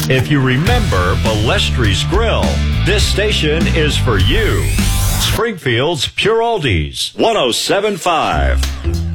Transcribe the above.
If you remember Ballestri's Grill, this station is for you. Springfield's Pure Oldies, 107.5.